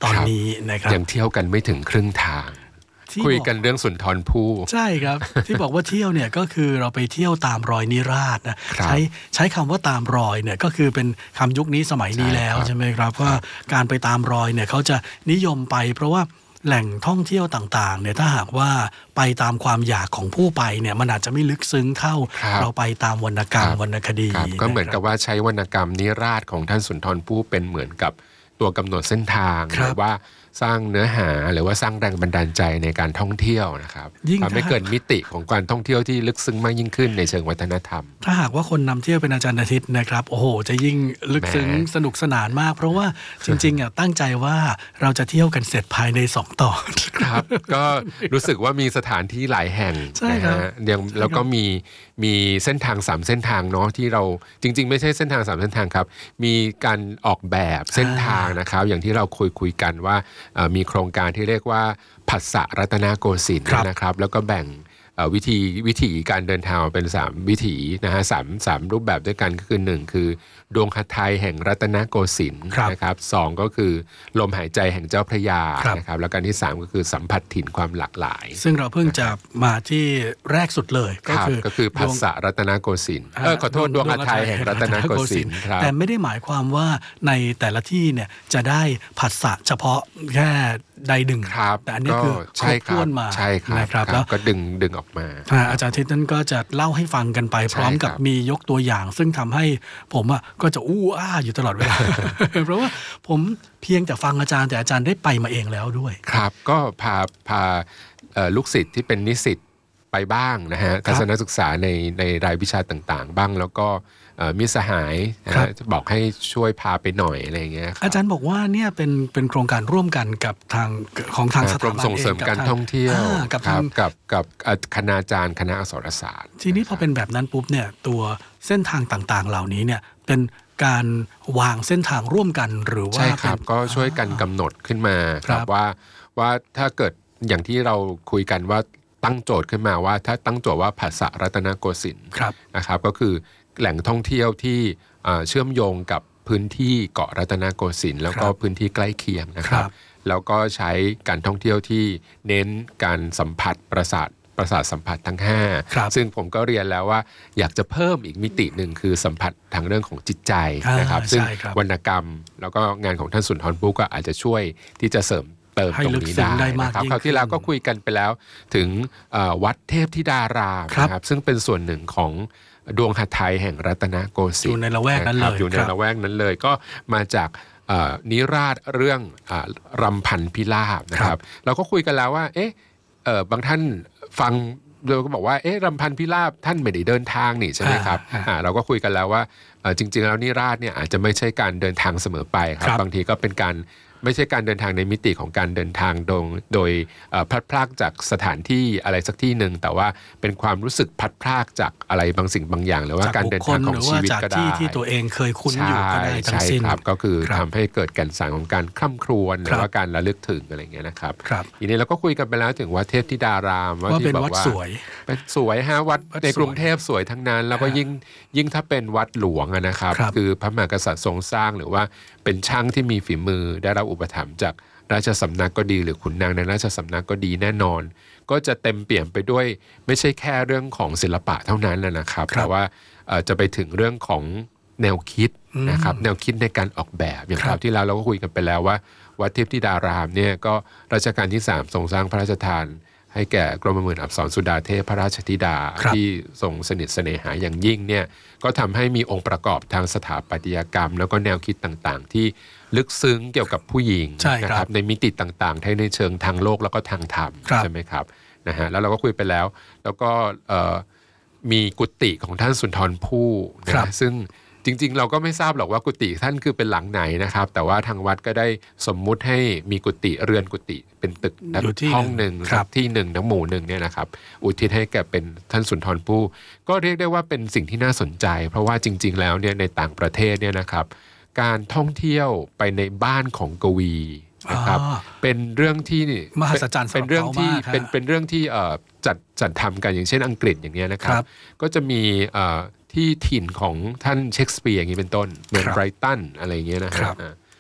ตอนนี้นะครับยังเที่ยวกันไม่ถึงครึ่งทางคุยกันเรื่องสุนทรภู่ใช่ครับ ที่บอกว่าเที่ยวเนี่ยก็คือเราไปเที่ยวตามรอยนิราศนะใช้คำว่าตามรอยเนี่ยก็คือเป็นคำยุคนี้สมัยนี้แล้วใช่ไหมครับว่าการไปตามรอยเนี่ยเขาจะนิยมไปเพราะว่าแหล่งท่องเที่ยวต่างๆเนี่ยถ้าหากว่าไปตามความอยากของผู้ไปเนี่ยมันอาจจะไม่ลึกซึ้งเท่าเราไปตามวรรณกรรมวรรณคดีก็เหมือนกับว่าใช้วรรณกรรมนิราศของท่านสุนทรภู่เป็นเหมือนกับตัวกำหนดเส้นทางหรือว่าสร้างเนื้อหาหรือว่าสร้างแรงบันดาลใจในการท่องเที่ยวนะครับทำให้เกิดมิติของการท่องเที่ยวที่ลึกซึ้งมากยิ่งขึ้นในเชิงวัฒนธรรมถ้าหากว่าคนนำเที่ยวเป็นอาจารย์อาทิตย์นะครับโอ้โหจะยิ่งลึกซึ้งสนุกสนานมากเพราะว่าจริงๆตั้งใจว่าเราจะเที่ยวกันเสร็จภายใน2 ตอนครับก็รู้สึกว่ามีสถานที่หลายแห่งนะฮะแล้วก็มีเส้นทาง3เส้นทางเนาะที่เราจริงๆไม่ใช่เส้นทาง3เส้นทางครับมีการออกแบบเส้นทางนะครับอย่างที่เราคุยกันว่ามีโครงการที่เรียกว่าผัสสะรัตนโกสินทร์นะครับแล้วก็แบ่งวิถีการเดินทางเป็น3วิถีนะฮะ3รูปแบบด้วยกันก็คือ1คือดวงหทัยแห่งรัตนโกสินทร์นะครับ2ก็คือลมหายใจแห่งเจ้าพระยานะครับแล้วกันที่3ก็คือสัมผัสถิ่นความหลากหลายซึ่งเราเพิ่งจะมาที่แรกสุดเลยก็คือผัสสะรัตนโกสินทร์ขอโทษดวงหทัยแห่งรัตนโกสินทร์แต่ไม่ได้หมายความว่าในแต่ละที่เนี่ยจะได้ผัสสะเฉพาะแค่ใดหนึ่งแต่อันนี้คือครบถ้วนมานะครับแล้วก็ดึงออกมาอาจารย์ทิศนั้นก็จะเล่าให้ฟังกันไปพร้อมกับมียกตัวอย่างซึ่งทำให้ผมก็จะอู้อ้าอยู่ตลอดเวลา เพราะว่าผมเพียงแต่ฟังอาจารย์แต่อาจารย์ได้ไปมาเองแล้วด้วยครับก็พาลูกศิษย์ที่เป็นนิสิตไปบ้างนะฮะทัศนศึกษาในรายวิชาต่างๆบ้างแล้วก็มิสหายจะบอกให้ช่วยพาไปหน่อยอะไรอย่างเงี้ยอาจารย์บอกว่าเนี่ยเป็นโครงการร่วมกันกับทางสถาบันส่งเสริมการท่องเที่ยวกับคณาจารย์คณะอักษรศาสตร์ทีนี้พอเป็นแบบนั้นปุ๊บเนี่ยตัวเส้นทางต่างๆเหล่านี้เนี่ยเป็นการวางเส้นทางร่วมกันหรือว่าใช่ครับก็ช่วยกันกำหนดขึ้นมาครับว่าถ้าเกิดอย่างที่เราคุยกันว่าตั้งโจทย์ขึ้นมาว่าถ้าตั้งโจทย์ว่าผัสสะรัตนโกสินทร์นะครับก็คือแหล่งท่องเที่ยวที่เชื่อมโยงกับพื้นที่เกาะรัตนโกสินทร์แล้วก็พื้นที่ใกล้เคียงนะครับแล้วก็ใช้การท่องเที่ยวที่เน้นการสัมผัสประสาทสัมผัสทั้ง5ซึ่งผมก็เรียนแล้วว่าอยากจะเพิ่มอีกมิติหนึ่งคือสัมผัสทางเรื่องของจิตใจนะครับซึ่งวรรณกรรมแล้วก็งานของท่านสุนทรภู่ก็อาจจะช่วยที่จะเติมตรงนี้ได้นะครับคราวที่แล้วก็คุยกันไปแล้วถึงวัดเทพธิดารามนะครับซึ่งเป็นส่วนหนึ่งของดวงหทัยแห่งรัตนโกสินทร์อยู่ในละแวกนั้นเลยอยู่ในละแวกนั้นเลยก็มาจากนิราศเรื่องรำพันพิราบนะครับเราก็คุยกันแล้วว่าบางท่านฟังเราก็บอกว่ารำพันพิราบท่านไม่ได้เดินทางนี่ใช่ไหมครับเราก็คุยกันแล้วว่าจริงๆแล้วนิราศเนี่ยอาจจะไม่ใช่การเดินทางเสมอไปครับบางทีก็เป็นการไม่ใช่การเดินทางในมิติของการเดินทางโดยพลัดพรากจากสถานที่อะไรสักที่หนึ่งแต่ว่าเป็นความรู้สึกพลัดพรากจากอะไรบางสิ่งบางอย่างหรือว่าการเดินทางของชีวิตก็ได้ที่ตัวเองเคยคุ้นอยู่ก็ได้ทั้งสิ้นครับก็คือทำให้เกิดแก่นสารของการคร่ำครวญหรือว่าการระลึกถึงอะไรเงี้ยนะครับทีนี้เราก็คุยกันไปแล้วถึงวัดเทพธิดารามว่าเป็นวัดสวยเป็นสวยฮะวัดในกรุงเทพสวยทั้งนั้นแล้วก็ยิ่งถ้าเป็นวัดหลวงนะครับคือพระมหากษัตริย์ทรงสร้างหรือว่าเป็นช่างที่มีฝีมือได้รับอุปถัมภ์จากราชสำนักก็ดีหรือขุนนางในราชสำนักก็ดีแน่นอนก็จะเต็มเปี่ยมไปด้วยไม่ใช่แค่เรื่องของศิลปะเท่านั้นนะครับแต่ว่าจะไปถึงเรื่องของแนวคิดนะครับแนวคิดในการออกแบบอย่างคราวที่แล้วเราก็คุยกันไปแล้วว่าวัดเทพธิดารามเนี่ยก็รัชกาลที่3ทรงสร้างพระราชทานให้แก่กรมหมื่นอับสรสุดาเทพพระราชธิดาที่ทรงสนิทเสน่หาอย่างยิ่งเนี่ยก็ทำให้มีองค์ประกอบทางสถาปัตยกรรมแล้วก็แนวคิดต่างๆที่ลึกซึ้งเกี่ยวกับผู้หญิงนะครับในมิติต่างๆทั้งในเชิงทางโลกแล้วก็ทางธรรมใช่ไหมครับนะฮะแล้วเราก็คุยไปแล้วก็มีกุฏิของท่านสุนทรภู่นะซึ่งจริงๆเราก็ไม่ทราบหรอกว่ากุฏิท่านคือเป็นหลังไหนนะครับแต่ว่าทางวัดก็ได้สมมุติให้มีกุฏิเรือนกุฏิเป็นตึกห้องหนึ่งที่หนึ่งทั้งหมู่หนึ่งเนี่ยนะครับอุทิศให้แก่เป็นท่านสุนทรภู่ก็เรียกได้ว่าเป็นสิ่งที่น่าสนใจเพราะว่าจริงๆแล้วเนี่ยในต่างประเทศเนี่ยนะครับการท่องเที่ยวไปในบ้านของกวีนะครับเป็นเรื่องที่มหัศจรรย์เป็นเรื่องที่เป็นเรื่องที่จัดทำกันอย่างเช่นอังกฤษอย่างเงี้ยนะครับก็จะมีที่ถิ่นของท่านเชคสเปียร์อย่างนี้เป็นต้นเมืองไบรตันอะไรอย่างเงี้ยนะครับ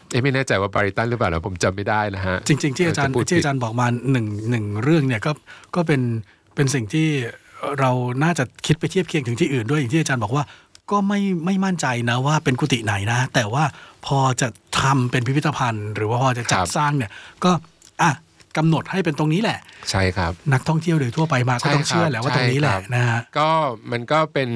ไม่แน่ใจว่าบาริตันหรือเปล่านะผมจำไม่ได้นะฮะจริงๆที่อาจารย์บอกมาหนึ่งเรื่องเนี่ยก็เป็นสิ่งที่เราน่าจะคิดไปเทียบเคียงถึงที่อื่นด้วยอย่างที่อาจารย์บอกว่าก็ไม่มั่นใจนะว่าเป็นกุฏิไหนนะแต่ว่าพอจะทำเป็นพิพิธภัณฑ์หรือว่าพอจะจัดสร้างเนี่ยก็กำหนดให้เป็นตรงนี้แหละใช่ครับนักท่องเที่ยวโดยทั่วไปมาก็ต้องเชื่อแหละว่าตรงนี้แหละนะฮะก็มันก็เป็น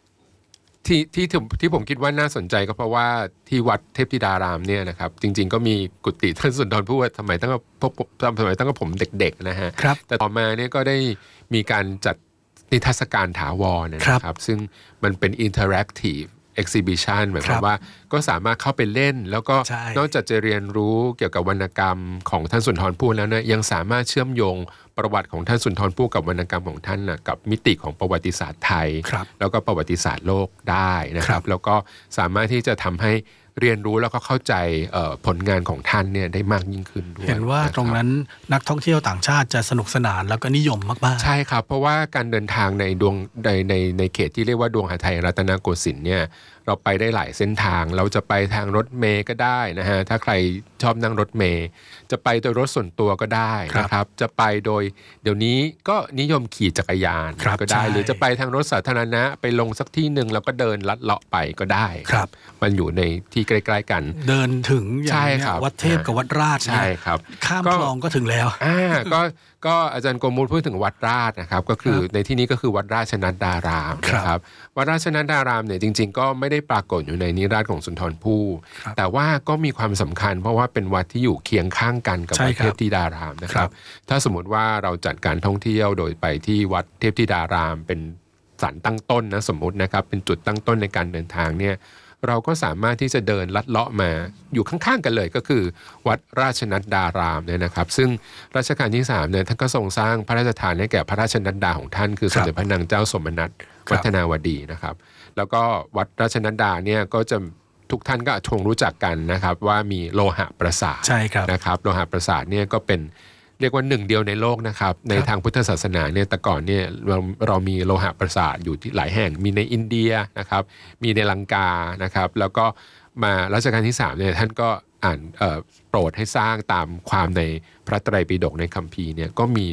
ที่ผมคิดว่าน่าสนใจก็เพราะว่าที่วัดเทพธิดารามเนี่ยนะครับจริงๆก็มีกุฏิท่านสุนทรภู่สมัยตั้งแต่ผมเด็กๆนะฮะแต่ต่อมาเนี่ยก็ได้มีการจัดนิทรรศการถาวรนะครับซึ่งมันเป็น interactive exhibition หมายความว่าก็สามารถเข้าไปเล่นแล้วก็นอกจากจะเรียนรู้เกี่ยวกับวรรณกรรมของท่านสุนทรภู่แล้วเนี่ยยังสามารถเชื่อมโยงประวัติของท่านสุนทรภู่กับวรรณกรรมของท่านกับมิติของประวัติศาสตร์ไทยแล้วก็ประวัติศาสตร์โลกได้นะครับแล้วก็สามารถที่จะทำให้เรียนรู้แล้วก็เข้าใจผลงานของท่านเนี่ยได้มากยิ่งขึ้นด้วยเห็นว่าตรงนั้นนักท่องเที่ยวต่างชาติจะสนุกสนานแล้วก็นิยมมากๆใช่ครับเพราะว่าการเดินทางในเขตที่เรียกว่าดวงหทัยรัตนโกสินทร์เนี่ยเราไปได้หลายเส้นทางเราจะไปทางรถเมล์ก็ได้นะฮะถ้าใครชอบนั่งรถเมล์จะไปโดยรถส่วนตัวก็ได้นะครับจะไปโดยเดี๋ยวนี้ก็นิยมขี่จักรยานก็ได้หรือจะไปทางรถสาธารณะไปลงสักที่หนึ่งแล้วก็เดินลัดเลาะไปก็ได้มันอยู่ในที่ใกล้ๆกันเดินถึงอย่างวัดเทพกับวัดราชใช่ครับข้ามคลองก็ถึงแล้วก็อาจารย์โกมูลพูดถึงวัดราชนะครับก็คือในที่นี้ก็คือวัดราชนัดดารามนะครับวัดราชนัดดารามเนี่ยจริงๆก็ไม่ได้ปรากฏอยู่ในนิราศของสุนทรภู่แต่ว่าก็มีความสำคัญเพราะว่าเป็นวัดที่อยู่เคียงข้างกันกับวัดเทพธิดารามนะครับถ้าสมมติว่าเราจัดการท่องเที่ยวโดยไปที่วัดเทพธิดารามเป็นสถานตั้งต้นนะสมมตินะครับเป็นจุดตั้งต้นในการเดินทางเนี่ยเราก็สามารถที่จะเดินลัดเลาะมาอยู่ข้างๆกันเลยก็คือวัดราชนัดดารามเนี่ยนะครับซึ่งรัชกาลที่3เนี่ยท่านก็ทรงสร้างพระราชทานให้แก่พระราชนัดดาของท่านคือสมเด็จพระนางเจ้าสมนัสวัฒนาวดีนะครับแล้วก็วัดราชนัดดาเนี่ยก็จะทุกท่านก็คงรู้จักกันนะครับว่ามีโลหะปราสาทนะครับโลหะปราสาทเนี่ยก็เป็นเรียกว่าหนึ่งเดียวในโลกนะครับในทางพุทธศาสนาเนี่ยแต่ก่อนเนี่ยเรามีโลหะปราสาทอยู่ที่หลายแห่งมีในอินเดียนะครับมีในลังกานะครับแล้วก็มารัชกาลที่3เนี่ยท่านก็โปรดให้สร้างตามความในพระไตรปิฎกในคัมภีร์เนี่ยก็มี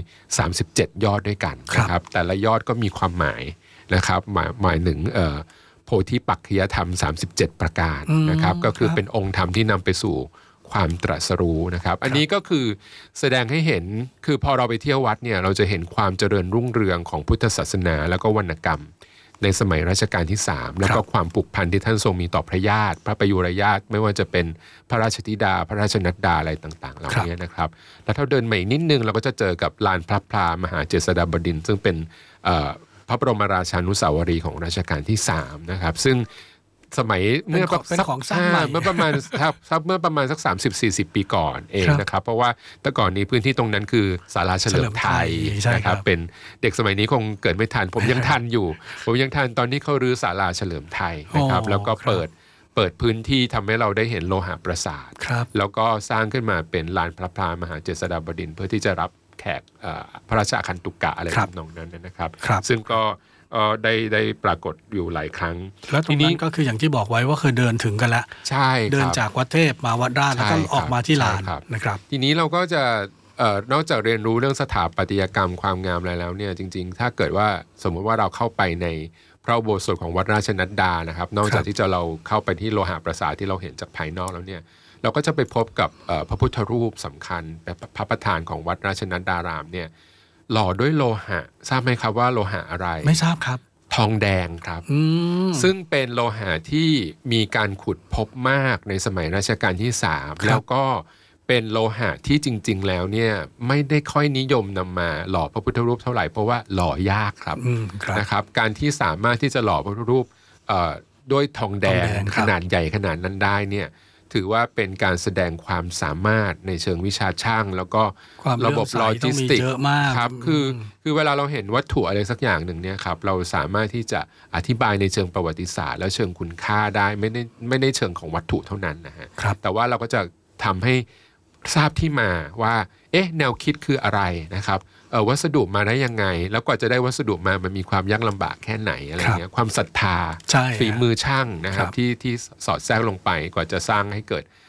37ยอดด้วยกันนะครับแต่ละยอดก็มีความหมายนะครับหมายถึงโพธิปักขิยธรรม37ประการนะครับก็คือเป็นองค์ธรรมที่นำไปสู่ความตรัสรู้นะครับอันนี้ก็คือแสดงให้เห็นคือพอเราไปเที่ยววัดเนี่ยเราจะเห็นความเจริญรุ่งเรืองของพุทธศาสนาแล้วก็วรรณกรรมในสมัยรัชกาลที่3แล้วก็ความผูกพันที่ท่านทรงมีต่อพระญาติพระประยุรญาติไม่ว่าจะเป็นพระราชธิดาพระราชนัดดาอะไรต่างๆเหล่านี้นะครับแล้วถ้าเดินมาอีกนิดนึงเราก็จะเจอกับลานพระพลามหาเจษฎาบดินทร์ซึ่งเป็นพระบรมราชานุสาวรีย์ของรัชกาลที่3นะครับซึ่งสมัยเมื่อประมาณสัก30-40 ปีก่อนเองนะครับเพราะว่าแต่ก่อนนี้พื้นที่ตรงนั้นคือศาลาเฉลิมไทยนะครับเป็นเด็กสมัยนี้คงเกิดไม่ทันผมยังทันอยู่ผมยังทันตอนที่เขารื้อศาลาเฉลิมไทยนะครับแล้วก็เปิดพื้นที่ทำให้เราได้เห็นโลหะปราสาทแล้วก็สร้างขึ้นมาเป็นลานพระพลามหาเจษฎาบดินทร์เพื่อที่จะรับแขกพระราชอาคันตุกะอะไรทำนองนั้นนะครับซึ่งก็ได้ปรากฏอยู่หลายครั้งแล้วตรงนั้นก็คืออย่างที่บอกไว้ว่าเคยเดินถึงกันแล้วใช่เดินจากวัดเทพมาวัดราชแล้วก็ออกมาที่ลานนะครับทีนี้เราก็จะนอกจากเรียนรู้เรื่องสถาปัตยกรรมความงามอะไรแล้วเนี่ยจริงๆถ้าเกิดว่าสมมุติว่าเราเข้าไปในพระอุโบสถของวัดราชนัดดานะครับนอกจากที่เราเข้าไปที่โลหะปราสาทที่เราเห็นจากภายนอกแล้วเนี่ยเราก็จะไปพบกับพระพุทธรูปสำคัญพระประธานของวัดราชนัดดารามเนี่ยหล่อด้วยโลหะทราบไหมครับว่าโลหะอะไรไม่ทราบครับทองแดงครับซึ่งเป็นโลหะที่มีการขุดพบมากในสมัยรัชกาลที่3แล้วก็เป็นโลหะที่จริงๆแล้วเนี่ยไม่ได้ค่อยนิยมนำมาหล่อพระพุทธรูปเท่าไหร่เพราะว่าหล่อยากครับนะครับการที่สามารถที่จะหล่อพระพุทธรูปด้วยทองแดงขนาดใหญ่ขนาดนั้นได้เนี่ยถือว่าเป็นการแสดงความสามารถในเชิงวิชาช่างแล้วก็ระบบโลจิสติกครับคือเวลาเราเห็นวัตถุอะไรสักอย่างหนึ่งเนี่ยครับเราสามารถที่จะอธิบายในเชิงประวัติศาสตร์และเชิงคุณค่าได้ไม่ได้เชิงของวัตถุเท่านั้นนะฮะแต่ว่าเราก็จะทำให้ทราบที่มาว่าแนวคิดคืออะไรนะครับวัสดุมาได้ยังไงแล้วกว่าจะได้วัสดุมามันมีความยากลำบากแค่ไหนอะไรเงี้ยความศรัทธาฝีมือช่างนะครับที่สอดแทรกลงไปกว่าจะสร้างให้เกิด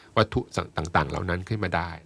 วัตถุต่างๆ เหล่านั้นขึ้นมาได้